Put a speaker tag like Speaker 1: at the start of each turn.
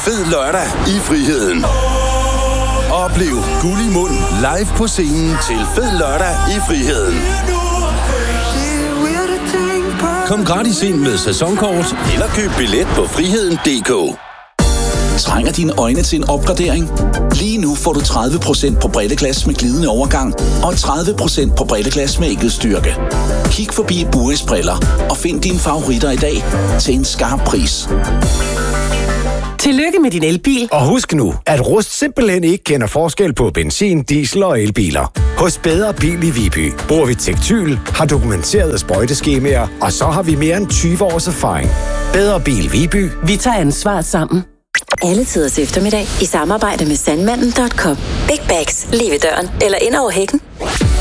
Speaker 1: fed lørdag i Friheden. Oplev Guld i Mund live på scenen til fed lørdag i Friheden. Kom gratis ind med sæsonkort eller køb billet på friheden.dk.
Speaker 2: Trænger dine øjne til en opgradering? Lige nu får du 30% på bredteglas med glidende overgang og 30% på bredteglas med enkeltstyrke. Kig forbi Buris Briller og find dine favoritter i dag til en skarp pris.
Speaker 3: Tillykke med din elbil.
Speaker 4: Og husk nu, at Rust simpelthen ikke kender forskel på benzin, diesel og elbiler. Hos Bedre Bil i Viby bruger vi Tektyl, har dokumenterede sprøjteskemaer, og så har vi mere end 20 års erfaring. Bedre Bil Viby.
Speaker 3: Vi tager ansvar sammen.
Speaker 5: Alle tiders eftermiddag i samarbejde med Sandmanden.com. Big bags lige ved døren eller ind over hækken.